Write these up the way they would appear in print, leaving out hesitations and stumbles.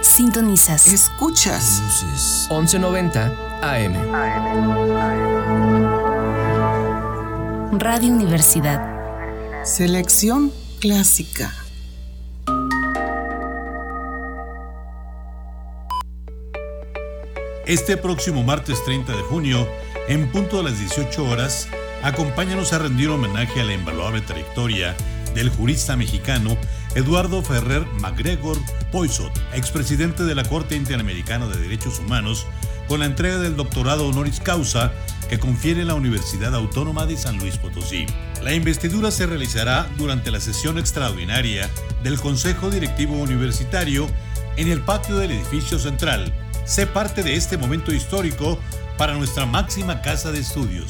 Sintonizas. Escuchas. 1190 AM. Radio Universidad. Selección clásica. Este próximo martes 30 de junio, en punto de las 18 horas, acompáñanos a rendir homenaje a la invaluable trayectoria del jurista mexicano Eduardo Ferrer MacGregor Poisot, expresidente de la Corte Interamericana de Derechos Humanos, con la entrega del doctorado honoris causa que confiere la Universidad Autónoma de San Luis Potosí. La investidura se realizará durante la sesión extraordinaria del Consejo Directivo Universitario en el patio del edificio central. Sé parte de este momento histórico para nuestra máxima casa de estudios.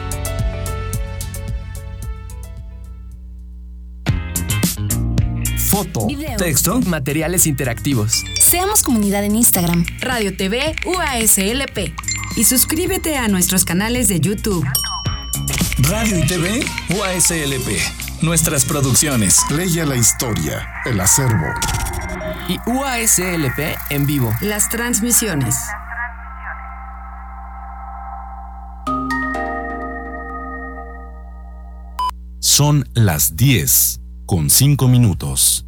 Foto, video, texto, materiales interactivos. Seamos comunidad en Instagram. Radio TV UASLP. Y suscríbete a nuestros canales de YouTube. Radio y TV UASLP. Nuestras producciones. Leia la historia, el acervo. Y UASLP en vivo. Las transmisiones. Son las 10:05.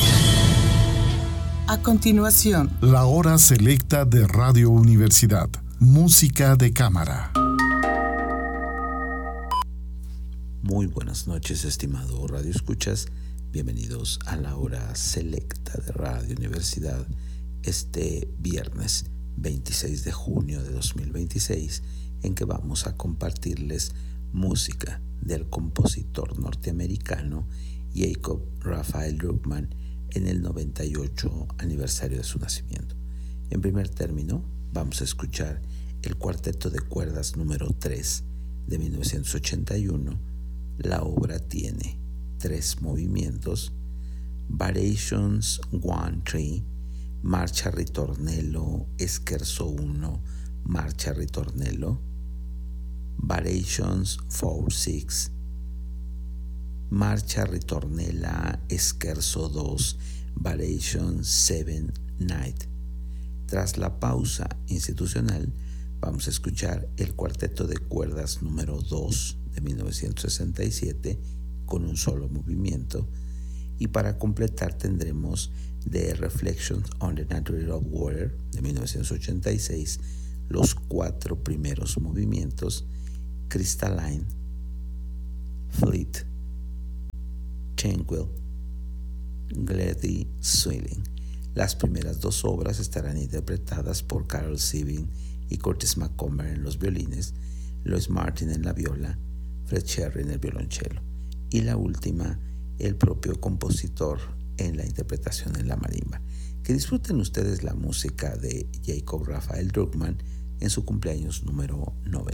A continuación, La hora selecta de Radio Universidad. Música de cámara. Muy buenas noches, estimado Radio Escuchas. Bienvenidos a la hora selecta de Radio Universidad este viernes 26 de junio de 2026, en que vamos a compartirles música del compositor norteamericano Jacob Raphael Druckmann en el 98 aniversario de su nacimiento. En primer término, vamos a escuchar el cuarteto de cuerdas número 3 de 1981. La obra tiene 3 movimientos: Variations 1-3, Marcha Ritornello, Scherzo 1, Marcha Ritornello, Variations 4-6, Marcha Ritornella, Scherzo 2, Variations 7, Night. Tras la pausa institucional, vamos a escuchar el cuarteto de cuerdas número 2 de 1967 con un solo movimiento, y para completar tendremos The Reflections on the Nature of Water de 1986, los 4 primeros movimientos: Crystalline, Fleet, Tranquil, Glady Swilling. Las primeras 2 obras estarán interpretadas por Carol Sivin y Curtis McComber en los violines, Lois Martin en la viola, Fred Cherry en el violonchelo, y la última, el propio compositor en la interpretación en la marimba. Que disfruten ustedes la música de Jacob Raphael Druckmann en su cumpleaños número 98.